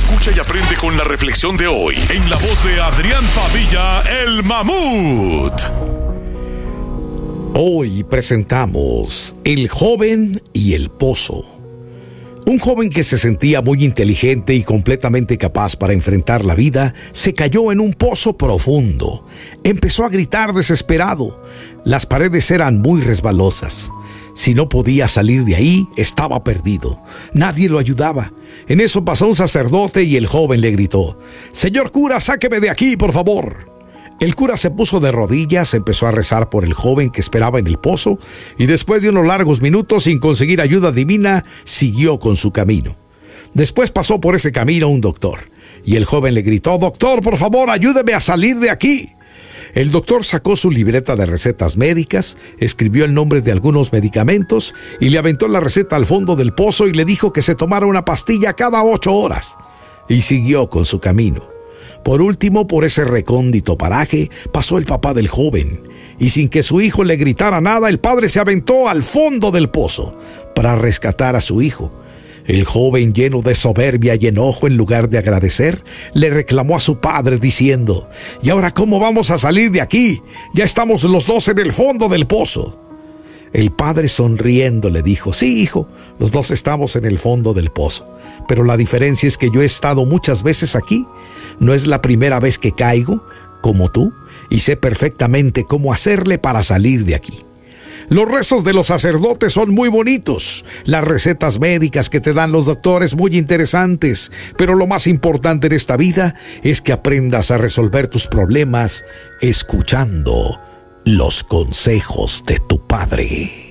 Escucha y aprende con la reflexión de hoy en la voz de Adrián Padilla, el Mamut. Hoy presentamos El joven y el pozo. Un joven que se sentía muy inteligente y completamente capaz para enfrentar la vida, se cayó en un pozo profundo. Empezó a gritar desesperado. Las paredes eran muy resbalosas. Si no podía salir de ahí, estaba perdido. Nadie lo ayudaba. En eso pasó un sacerdote y el joven le gritó: «Señor cura, sáqueme de aquí, por favor». El cura se puso de rodillas, empezó a rezar por el joven que esperaba en el pozo y después de unos largos minutos, sin conseguir ayuda divina, siguió con su camino. Después pasó por ese camino un doctor y el joven le gritó: «Doctor, por favor, ayúdeme a salir de aquí». El doctor sacó su libreta de recetas médicas, escribió el nombre de algunos medicamentos y le aventó la receta al fondo del pozo y le dijo que se tomara una pastilla cada 8 horas. Y siguió con su camino. Por último, por ese recóndito paraje, pasó el papá del joven. Y sin que su hijo le gritara nada, el padre se aventó al fondo del pozo para rescatar a su hijo. El joven, lleno de soberbia y enojo, en lugar de agradecer, le reclamó a su padre diciendo: «¿Y ahora cómo vamos a salir de aquí? Ya estamos los dos en el fondo del pozo». El padre, sonriendo, le dijo: «Sí, hijo, los dos estamos en el fondo del pozo, pero la diferencia es que yo he estado muchas veces aquí. No es la primera vez que caigo, como tú, y sé perfectamente cómo hacerle para salir de aquí». Los rezos de los sacerdotes son muy bonitos, las recetas médicas que te dan los doctores muy interesantes, pero lo más importante en esta vida es que aprendas a resolver tus problemas escuchando los consejos de tu padre.